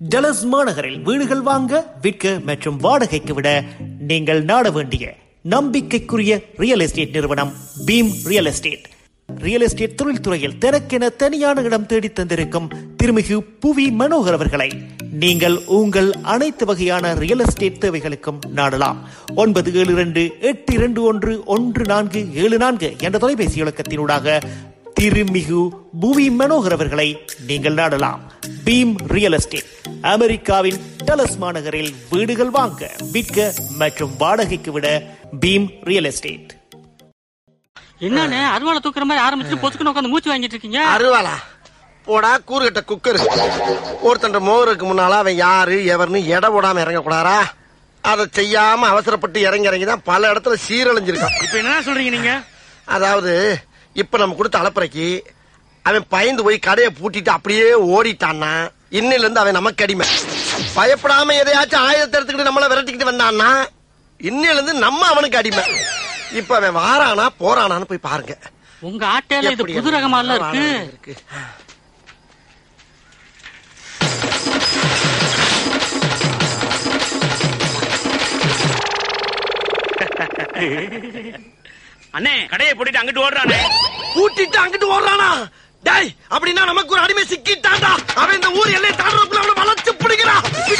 டலஸ் மாநகரில் வீடுகள் வாங்க, விற்க மற்றும் வாடகைக்கு விட நீங்கள் நாட வேண்டிய நம்பிக்கைக்குரிய ரியல் எஸ்டேட் நிறுவனம் beam real estate. Real estate தொழில்துறையில் தனக்கென தனியான இடம் தேடி தந்திருக்கும் திருமிகு புவி மனோகர் அவர்களை நீங்கள் உங்கள் அனைத்து வகையான ரியல் எஸ்டேட் தேவைகளுக்கும் நாடலாம். 9728211474 என்ற தொலைபேசி இலக்கத்தினூடாக திருமிகு புவி மனோகர் அவர்களை நீங்கள் நாடலாம். பீம் ரியல் எஸ்டேட், அமெரிக்காவின் டலஸ் மாநகரில் வீடுகள் வாங்க, விற்க மற்றும் வாடகைக்கு விட பீம் ரியல் எஸ்டேட். என்னன்னு அருவாளை தூக்குற மாதிரி ஆரம்பிச்சு பொசுக்குன்னு உட்காந்து மூச்சு வாங்கிட்டு இருக்கீங்க? அருவாளா போடா, கூறுகட்ட குக்கர். ஒருத்தன் மோகருக்கு முன்னால அவன் யாரு எவர்னு எடை போடாம இறங்க கூடாரா? அதை செய்யாம அவசரப்பட்டு இறங்கிதான் பல இடத்துல சீரழிஞ்சிருக்கான். இப்ப என்ன சொல்றீங்க நீங்க? அதாவது இப்ப நம்ம கொடுத்த அலப்பறைக்கு அவன் பயந்து போய் கடையை பூட்டிட்டு அப்படியே ஓடிட்டான்னா இன்னில இருந்து அவன் நமக்கு அடிமை. பயப்படாம எதையாச்சும் ஆயுதத்தை எடுத்துக்கிட்டு நம்மள விரட்டிக்கிட்டு வந்தான்னா இன்னில இருந்து நம்ம அவனுக்கு அடிமை. இப்ப அவன் வாரானா போறானான்னு போய் பாருங்க. உங்க ஆட்டையில இது புது ரகமா இருக்கு. அண்ணே, கடையை பூட்டிட்டு அங்கிட்டு ஓடுறானே. பூட்டிட்டு அங்கிட்டு ஓடுறானா? டேய், அப்படின்னா நமக்கு ஒரு அடிமை சிக்கிட்டான்டா. அவன் இந்த ஊர் எல்லையை தாண்டறதுக்குள்ள அவனை வளைச்சு பிடிக்கிறான்.